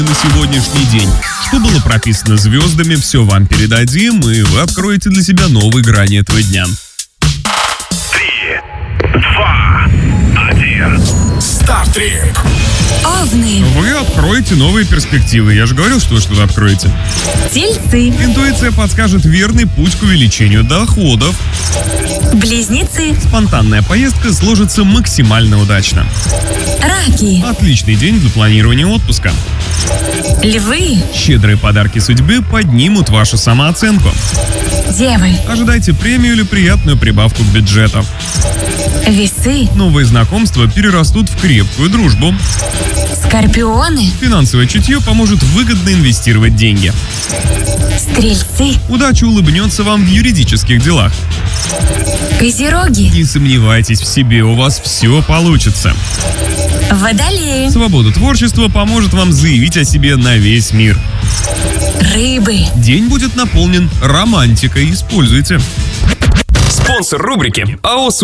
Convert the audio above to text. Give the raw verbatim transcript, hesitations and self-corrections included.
на сегодняшний день. Что было прописано звездами, все вам передадим, и вы откроете для себя новые грани этого дня. Три, два, один. Стартрип. Овны. Вы откроете новые перспективы. Я же говорил, что вы что-то откроете. Тельцы. Интуиция подскажет верный путь к увеличению доходов. Близнецы. Спонтанная поездка сложится максимально удачно. Раки. Отличный день для планирования отпуска. Львы. Щедрые подарки судьбы поднимут вашу самооценку. Девы. Ожидайте премию или приятную прибавку к бюджету. Весы. Новые знакомства перерастут в крепкую дружбу. Скорпионы. Финансовое чутье поможет выгодно инвестировать деньги. Стрельцы. Удача улыбнется вам в юридических делах. Козероги. Не сомневайтесь в себе, у вас все получится. Водолеи. Свобода творчества поможет вам заявить о себе на весь мир. Рыбы. День будет наполнен романтикой. Используйте. Спонсор рубрики АО